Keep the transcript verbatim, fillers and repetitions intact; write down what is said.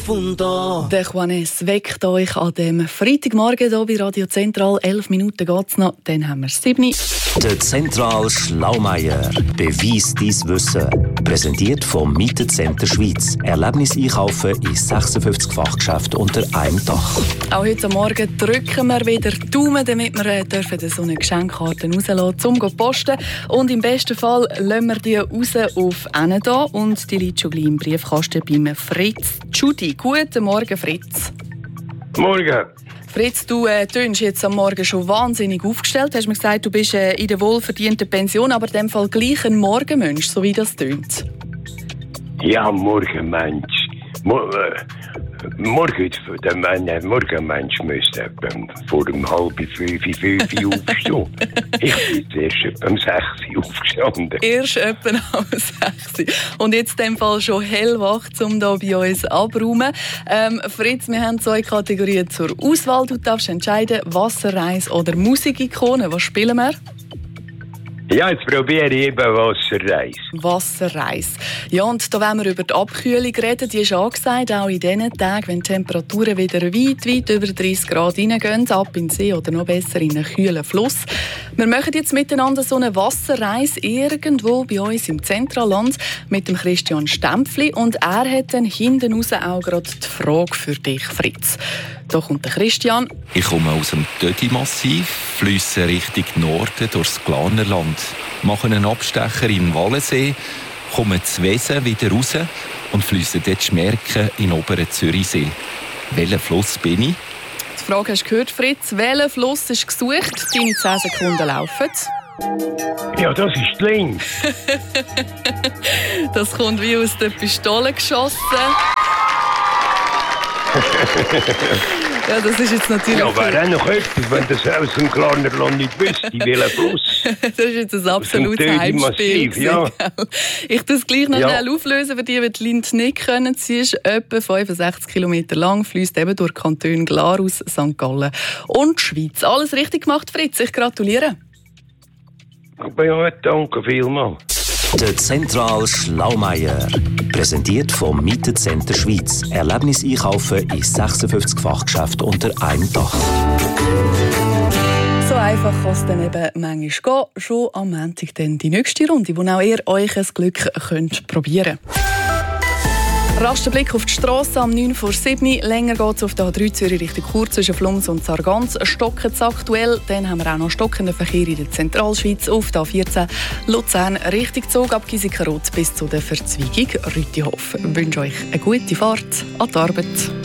profundo. Der Juanes weckt euch an dem Freitagmorgen hier bei Radio Zentral. Elf Minuten geht's noch, dann haben wir sieben. Der Zentral Schlaumeier. Beweis dein Wissen. Präsentiert vom Mietecenter Schweiz. Erlebnis einkaufen in sechsundfünfzig Fachgeschäften unter einem Dach. Auch heute Morgen drücken wir wieder die Daumen, damit wir äh, dürfen so eine Geschenkkarte rauslassen, um zu posten. Und im besten Fall lassen wir die raus auf Eneda und die liegt schon gleich im Briefkasten beim Fritz Tschudi. Guten Morgen, Fritz. Morgen. Fritz, du äh, tönst jetzt am Morgen schon wahnsinnig aufgestellt. Du hast mir gesagt, du bist äh, in der wohlverdienten Pension, aber in dem Fall gleich ein Morgenmensch, so wie das tönt. Ja, Morgenmensch. Mo äh, morgen, der Mann, der Morgenmensch müsste vor um halb fünf, fünf aufstehen. Ich bin erst etwa um sechs aufgestanden. Erst etwa um sechs. Und jetzt in dem Fall schon hellwach, um hier bei uns abzuräumen. Ähm, Fritz, wir haben zwei Kategorien zur Auswahl. Du darfst entscheiden, Wasserreis oder Musikikone. Was spielen wir? Ja, jetzt probiere ich eben Wasserreis. Wasserreis. Ja, und da wollen wir über die Abkühlung reden. Die ist angesagt, auch in diesen Tagen, wenn die Temperaturen wieder weit, weit über dreißig Grad reingehen, ab in den See oder noch besser in einen kühlen Fluss. Wir machen jetzt miteinander so eine Wasserreis irgendwo bei uns im Zentralland mit dem Christian Stempfli. Und er hat dann hinten raus auch gerade die Frage für dich, Fritz. Da kommt der Christian. Ich komme aus dem Tödi-Massiv, fliesse Richtung Norden durchs Glarnerland, mache einen Abstecher im Wallensee, komme zu Wesen wieder raus und fliesse dort Schmerken in den oberen Zürichsee. Welcher Fluss bin ich? Die Frage hast du gehört, Fritz. Welcher Fluss ist gesucht? Deine zehn Sekunden laufen. Ja, das ist die Lin. Das kommt wie aus der Pistole geschossen. Ja, das ist jetzt natürlich... Ja, wäre auch noch etwas, wenn das aus dem Glarnerland nicht wüsste, welcher Fluss. Das ist jetzt ein absolutes Heimspiel. Ja. Ich tue es gleich noch ja. schnell auflösen, für die, die die Lind nicht können. Sie ist etwa fünfundsechzig Kilometer lang, fließt eben durch Kantone Glarus, Sankt Gallen und Schweiz. Alles richtig gemacht, Fritz. Ich gratuliere. Ja, danke vielmals. Der Zentral Schlaumeier. Präsentiert vom Mietecenter Schweiz. Erlebnis einkaufen in sechsundfünfzig Fachgeschäften unter einem Dach. So einfach kann es dann eben manchmal gehen. Schon am Montag dann die nächste Runde, wo auch ihr euch ein Glück könnt probieren könnt. Raster Blick auf die Strasse am neun vor sieben. Länger geht es auf der A drei Zürich Richtung Chur zwischen Flums und Sargans. Stocken aktuell. Dann haben wir auch noch stockenden Verkehr in der Zentralschweiz auf der A vierzehn Luzern Richtung Zug ab Giesikenroth bis zu der Verzweigung Rütihof. Ich wünsche euch eine gute Fahrt an die Arbeit.